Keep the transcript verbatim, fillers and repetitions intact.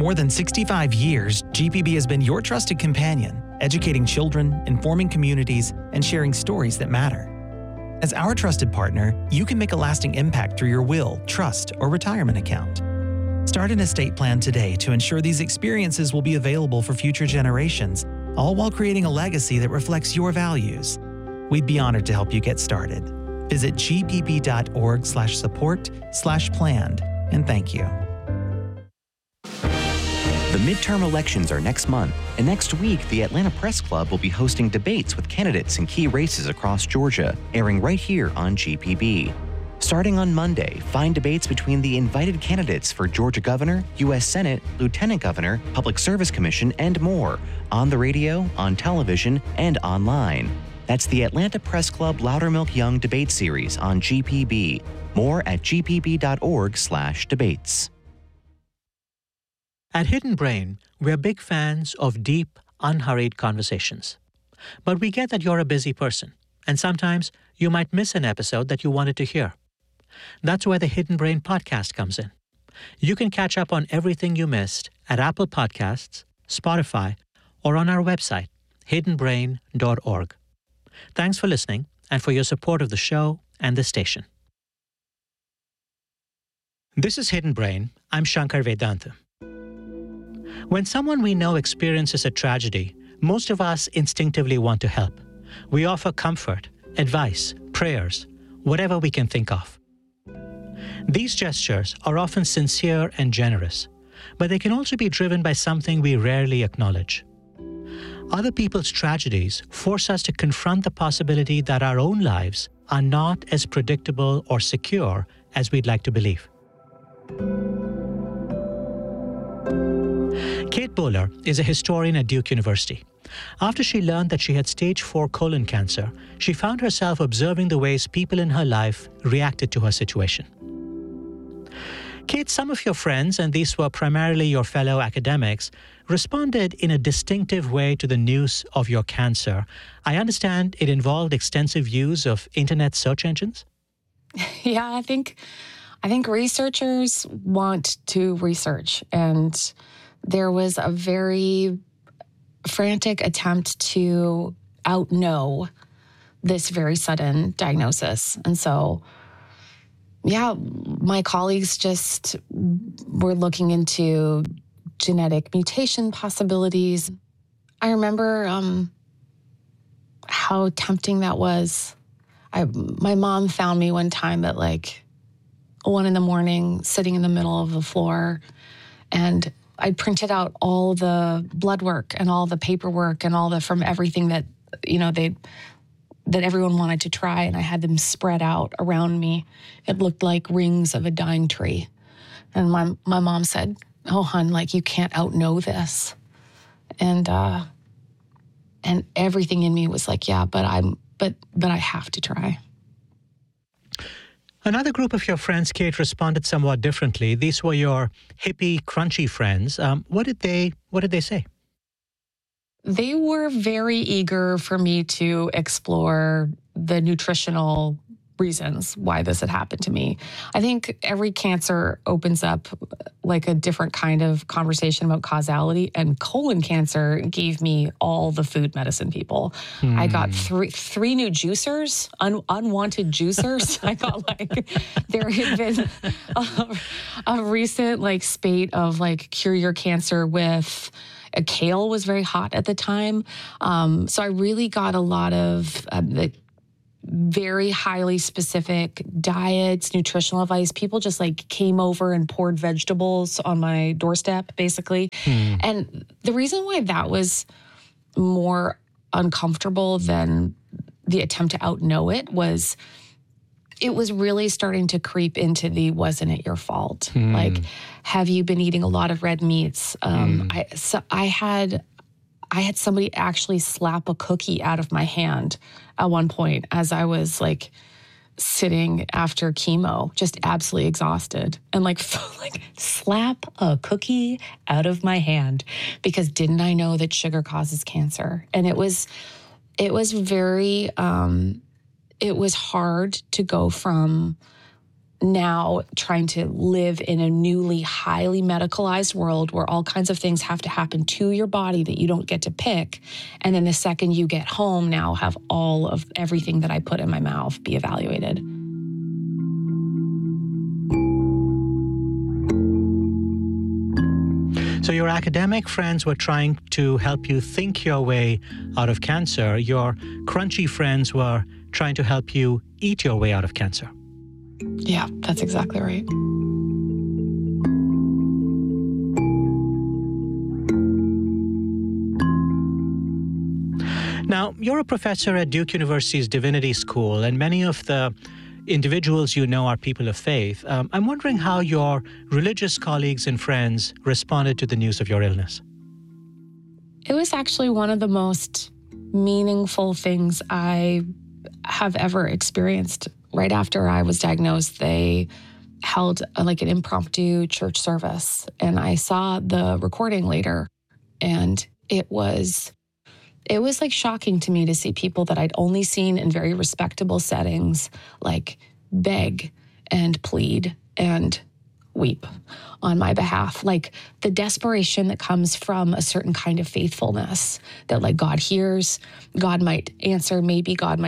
more than sixty-five years, G P B has been your trusted companion, educating children, informing communities, and sharing stories that matter. As our trusted partner, you can make a lasting impact through your will, trust, or retirement account. Start an estate plan today to ensure these experiences will be available for future generations, all while creating a legacy that reflects your values. We'd be honored to help you get started. Visit gpp.org slash support slash planned, and thank you. The midterm elections are next month, and next week, the Atlanta Press Club will be hosting debates with candidates in key races across Georgia, airing right here on G P B. Starting on Monday, find debates between the invited candidates for Georgia Governor, U S Senate, Lieutenant Governor, Public Service Commission, and more on the radio, on television, and online. That's the Atlanta Press Club Loudermilk Young Debate Series on G P B. More at gpb.org slash debates. At Hidden Brain, we're big fans of deep, unhurried conversations. But we get that you're a busy person, and sometimes you might miss an episode that you wanted to hear. That's where the Hidden Brain podcast comes in. You can catch up on everything you missed at Apple Podcasts, Spotify, or on our website, hidden brain dot org. Thanks for listening and for your support of the show and the station. This is Hidden Brain. I'm Shankar Vedanta. When someone we know experiences a tragedy, most of us instinctively want to help. We offer comfort, advice, prayers, whatever we can think of. These gestures are often sincere and generous, but they can also be driven by something we rarely acknowledge. Other people's tragedies force us to confront the possibility that our own lives are not as predictable or secure as we'd like to believe. Kate Bowler is a historian at Duke University. After she learned that she had stage four colon cancer, she found herself observing the ways people in her life reacted to her situation. Kate, some of your friends, and these were primarily your fellow academics, responded in a distinctive way to the news of your cancer. I understand it involved extensive use of internet search engines? Yeah, I think I think researchers want to research, and there was a very frantic attempt to outknow this very sudden diagnosis. And so, yeah, my colleagues just were looking into genetic mutation possibilities. I remember um, how tempting that was. I, my mom found me one time at like one in the morning, sitting in the middle of the floor, and I printed out all the blood work and all the paperwork and all the from everything that, you know, they that everyone wanted to try, and I had them spread out around me. It looked like rings of a dying tree. And my my mom said, "Oh, hon, like you can't outknow this." And uh, and everything in me was like, "Yeah, but I'm but but I have to try." Another group of your friends, Kate, responded somewhat differently. These were your hippie, crunchy friends. Um, what did they What did they say? They were very eager for me to explore the nutritional reasons why this had happened to me. I think every cancer opens up like a different kind of conversation about causality, and colon cancer gave me all the food medicine people. Hmm. I got three three new juicers, un, unwanted juicers. I got like, there had been a, a recent like spate of like cure your cancer with a kale was very hot at the time. Um, so I really got a lot of uh, the very highly specific diets, nutritional advice. People just like came over and poured vegetables on my doorstep, basically. Hmm. And the reason why that was more uncomfortable than the attempt to outknow it was it was really starting to creep into the wasn't it your fault? Hmm. Like, have you been eating a lot of red meats? Um, hmm. I, so I had I had somebody actually slap a cookie out of my hand at one point as I was like sitting after chemo, just absolutely exhausted, and like, like slap a cookie out of my hand because didn't I know that sugar causes cancer? And it was, it was very, um, it was hard to go from now trying to live in a newly highly medicalized world where all kinds of things have to happen to your body that you don't get to pick. And then the second you get home, now have all of everything that I put in my mouth be evaluated. So your academic friends were trying to help you think your way out of cancer. Your crunchy friends were trying to help you eat your way out of cancer. Yeah, that's exactly right. Now, you're a professor at Duke University's Divinity School, and many of the individuals you know are people of faith. Um, I'm wondering how your religious colleagues and friends responded to the news of your illness. It was actually one of the most meaningful things I have ever experienced. Right after I was diagnosed, they held a, like an impromptu church service, and I saw the recording later, and it was it was like shocking to me to see people that I'd only seen in very respectable settings like beg and plead and weep on my behalf. Like the desperation that comes from a certain kind of faithfulness that like God hears, God might answer, maybe God might